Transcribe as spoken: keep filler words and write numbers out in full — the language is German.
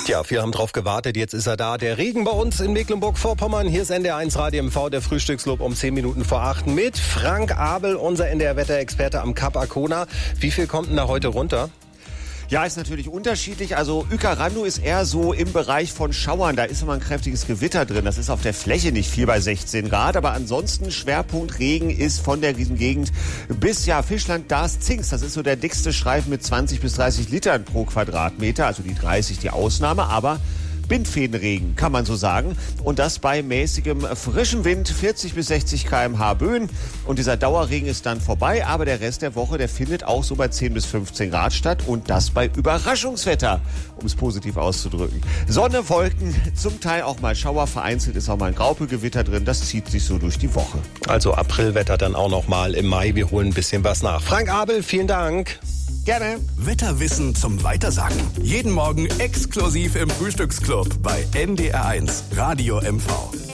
Tja, viele haben drauf gewartet, jetzt ist er da. Der Regen bei uns in Mecklenburg-Vorpommern. Hier ist N D R eins Radio M V, der Frühstücksclub um zehn Minuten vor acht mit Frank Abel, unser N D R-Wetterexperte am Kap Arkona. Wie viel kommt denn da heute runter? Ja, ist natürlich unterschiedlich. Also Uecker-Randu ist eher so im Bereich von Schauern. Da ist immer ein kräftiges Gewitter drin. Das ist auf der Fläche nicht viel bei sechzehn Grad. Aber ansonsten Schwerpunkt Regen ist von der Gegend bis ja Fischland, Darß, Zingst. Das ist so der dickste Streifen mit zwanzig bis dreißig Litern pro Quadratmeter. Also die dreißig die Ausnahme. Aber Bindfädenregen, kann man so sagen. Und das bei mäßigem frischem Wind, vierzig bis sechzig Kilometer pro Stunde Böen. Und dieser Dauerregen ist dann vorbei. Aber der Rest der Woche, der findet auch so bei zehn bis fünfzehn Grad statt. Und das bei Überraschungswetter, um es positiv auszudrücken. Sonne, Wolken, zum Teil auch mal Schauer. Vereinzelt ist auch mal ein Graupelgewitter drin. Das zieht sich so durch die Woche. Also Aprilwetter dann auch noch mal im Mai. Wir holen ein bisschen was nach. Frank Abel, vielen Dank. Gerne. Wetterwissen zum Weitersagen. Jeden Morgen exklusiv im Frühstücksclub bei N D R eins Radio M V.